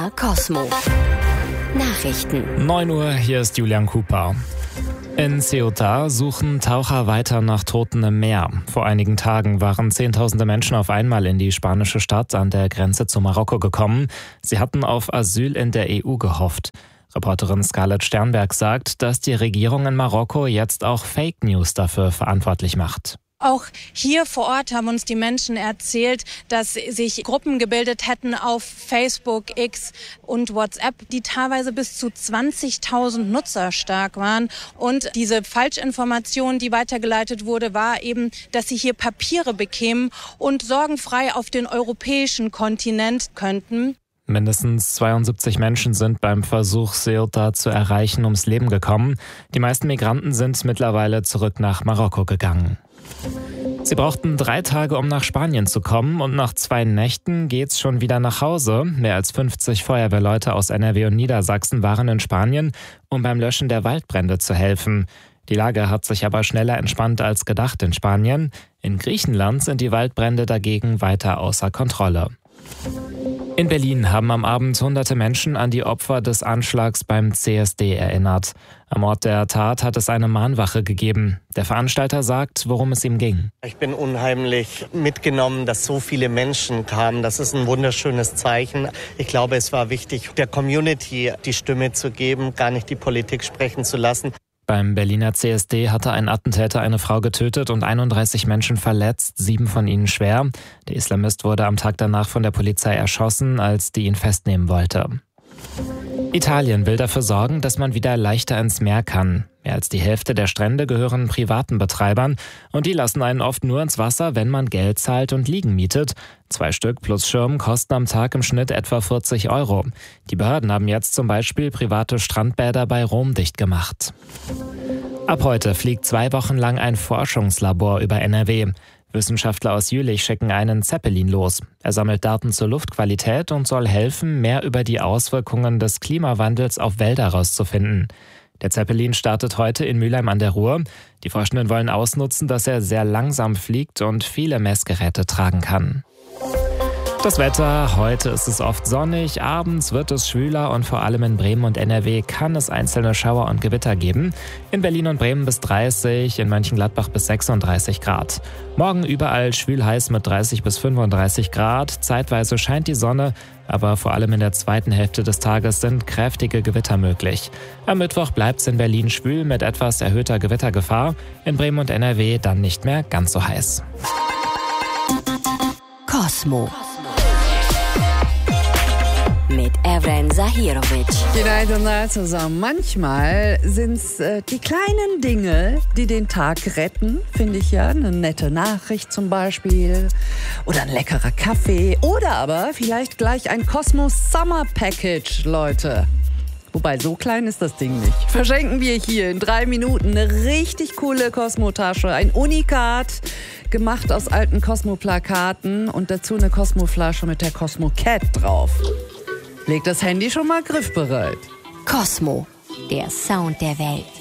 MDR Cosmo. Nachrichten. 9 Uhr, hier ist Julian Cooper. In Ceuta suchen Taucher weiter nach Toten im Meer. Vor einigen Tagen waren Zehntausende Menschen auf einmal in die spanische Stadt an der Grenze zu Marokko gekommen. Sie hatten auf Asyl in der EU gehofft. Reporterin Scarlett Sternberg sagt, dass die Regierung in Marokko jetzt auch Fake News dafür verantwortlich macht. Auch hier vor Ort haben uns die Menschen erzählt, dass sich Gruppen gebildet hätten auf Facebook, X und WhatsApp, die teilweise bis zu 20.000 Nutzer stark waren. Und diese Falschinformation, die weitergeleitet wurde, war eben, dass sie hier Papiere bekämen und sorgenfrei auf den europäischen Kontinent könnten. Mindestens 72 Menschen sind beim Versuch, Ceuta zu erreichen, ums Leben gekommen. Die meisten Migranten sind mittlerweile zurück nach Marokko gegangen. Sie brauchten 3 Tage, um nach Spanien zu kommen, und nach 2 Nächten geht's schon wieder nach Hause. Mehr als 50 Feuerwehrleute aus NRW und Niedersachsen waren in Spanien, um beim Löschen der Waldbrände zu helfen. Die Lage hat sich aber schneller entspannt als gedacht in Spanien. In Griechenland sind die Waldbrände dagegen weiter außer Kontrolle. In Berlin haben am Abend hunderte Menschen an die Opfer des Anschlags beim CSD erinnert. Am Ort der Tat hat es eine Mahnwache gegeben. Der Veranstalter sagt, worum es ihm ging. Ich bin unheimlich mitgenommen, dass so viele Menschen kamen. Das ist ein wunderschönes Zeichen. Ich glaube, es war wichtig, der Community die Stimme zu geben, gar nicht die Politik sprechen zu lassen. Beim Berliner CSD hatte ein Attentäter eine Frau getötet und 31 Menschen verletzt, 7 von ihnen schwer. Der Islamist wurde am Tag danach von der Polizei erschossen, als die ihn festnehmen wollte. Italien will dafür sorgen, dass man wieder leichter ins Meer kann. Mehr als die Hälfte der Strände gehören privaten Betreibern und die lassen einen oft nur ins Wasser, wenn man Geld zahlt und Liegen mietet. 2 Stück plus Schirm kosten am Tag im Schnitt etwa 40 €. Die Behörden haben jetzt zum Beispiel private Strandbäder bei Rom dicht gemacht. Ab heute fliegt 2 Wochen lang ein Forschungslabor über NRW. Wissenschaftler aus Jülich schicken einen Zeppelin los. Er sammelt Daten zur Luftqualität und soll helfen, mehr über die Auswirkungen des Klimawandels auf Wälder herauszufinden. Der Zeppelin startet heute in Mülheim an der Ruhr. Die Forschenden wollen ausnutzen, dass er sehr langsam fliegt und viele Messgeräte tragen kann. Das Wetter: Heute ist es oft sonnig, abends wird es schwüler und vor allem in Bremen und NRW kann es einzelne Schauer und Gewitter geben. In Berlin und Bremen bis 30, in Mönchengladbach bis 36 Grad. Morgen überall schwül heiß mit 30 bis 35 Grad. Zeitweise scheint die Sonne, aber vor allem in der zweiten Hälfte des Tages sind kräftige Gewitter möglich. Am Mittwoch bleibt es in Berlin schwül mit etwas erhöhter Gewittergefahr. In Bremen und NRW dann nicht mehr ganz so heiß. Cosmo. Mit Evren Zahirovic. Goedenavond zusammen. Manchmal sind es die kleinen Dinge, die den Tag retten, finde ich ja. Eine nette Nachricht zum Beispiel oder ein leckerer Kaffee oder aber vielleicht gleich ein Cosmo Summer Package, Leute. Wobei, so klein ist das Ding nicht. Verschenken wir hier in 3 Minuten eine richtig coole Cosmo-Tasche. Ein Unikat, gemacht aus alten Cosmo-Plakaten und dazu eine Cosmo-Flasche mit der Cosmo Cat drauf. Legt das Handy schon mal griffbereit. Cosmo, der Sound der Welt.